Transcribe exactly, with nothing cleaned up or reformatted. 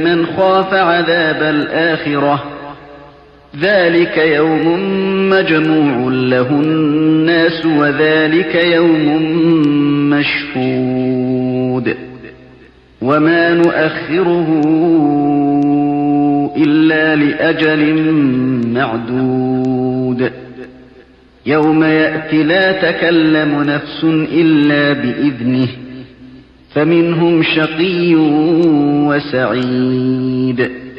مَنْ خَافَ عَذَابَ الْآخِرَةِ ذَلِكَ يَوْمٌ مَّجْمُوعٌ لَّهُ النَّاسُ وَذَلِكَ يَوْمٌ مَّشْهُودٌ وَمَا نُؤَخِّرُهُ إِلَّا لِأَجَلٍ مَّعْدُودٍ يَوْمَ يَأْتِ لَا تَكَلَّمُ نَفْسٌ إِلَّا بِإِذْنِهِ فَمِنْهُمْ شَقِيٌّ وَسَعِيدٌ